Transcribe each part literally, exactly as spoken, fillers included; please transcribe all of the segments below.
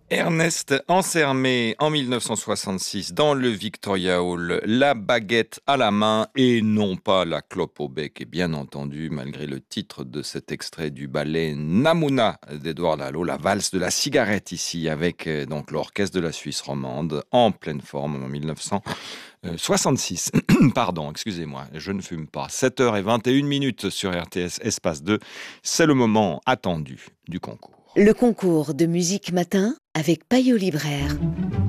Ernest Ansermet, en mille neuf cent soixante-six, dans le Victoria Hall, la baguette à la main et non pas la clope au bec. Et bien entendu, malgré le titre de cet extrait du ballet Namuna d'Édouard Lalo, la valse de la cigarette ici, avec euh, donc l'orchestre de la Suisse romande, en pleine forme en mille neuf cent soixante-six. Pardon, excusez-moi, je ne fume pas. sept heures vingt et une minutes sur R T S Espace deux, c'est le moment attendu du concours. Le concours de musique matin avec Payot Libraire.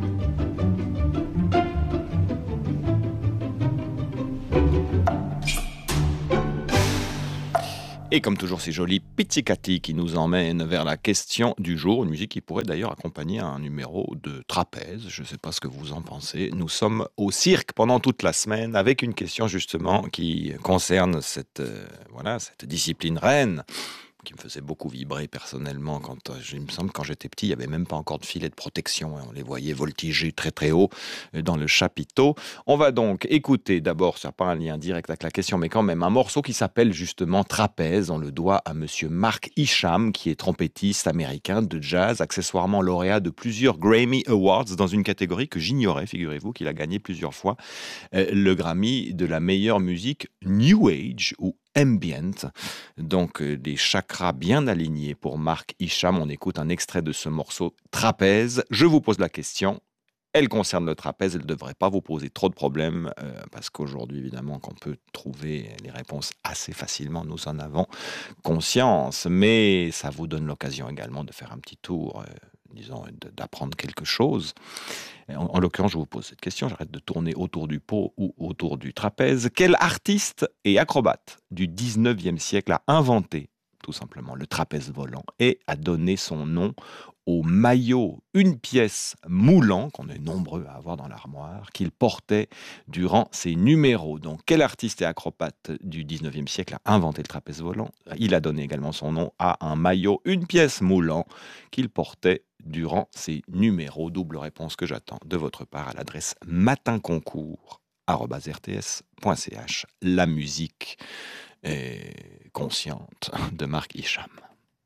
Et comme toujours, c'est joli Pizzicati qui nous emmène vers la question du jour. Une musique qui pourrait d'ailleurs accompagner un numéro de trapèze. Je ne sais pas ce que vous en pensez. Nous sommes au cirque pendant toute la semaine avec une question justement qui concerne cette, euh, voilà, cette discipline reine qui me faisait beaucoup vibrer personnellement. Quand, euh, il me semble, quand j'étais petit, il n'y avait même pas encore de filet de protection. Hein. On les voyait voltiger très très haut euh, dans le chapiteau. On va donc écouter d'abord, ça n'a pas un lien direct avec la question, mais quand même, un morceau qui s'appelle justement Trapèze. On le doit à monsieur Mark Isham, qui est trompettiste américain de jazz, accessoirement lauréat de plusieurs Grammy Awards dans une catégorie que j'ignorais, figurez-vous, qu'il a gagné plusieurs fois, euh, le Grammy de la meilleure musique New Age ou ambient, donc euh, des chakras bien alignés pour Mark Isham. On écoute un extrait de ce morceau Trapèze. Je vous pose la question. Elle concerne le trapèze, elle ne devrait pas vous poser trop de problèmes, euh, parce qu'aujourd'hui, évidemment, qu'on peut trouver les réponses assez facilement, nous en avons conscience, mais ça vous donne l'occasion également de faire un petit tour, euh, disons, de- d'apprendre quelque chose. En, en l'occurrence, je vous pose cette question, j'arrête de tourner autour du pot ou autour du trapèze. Quel artiste et acrobate du dix-neuvième siècle a inventé tout simplement le trapèze volant et a donné son nom au maillot, une pièce moulant, qu'on est nombreux à avoir dans l'armoire, qu'il portait durant ses numéros. Donc, quel artiste et acrobate du dix-neuvième siècle a inventé le trapèze volant? Il a donné également son nom à un maillot, une pièce moulant, qu'il portait durant ses numéros. Double réponse que j'attends de votre part à l'adresse matinconcours arobase r t s point c h. La musique est consciente de Mark Isham.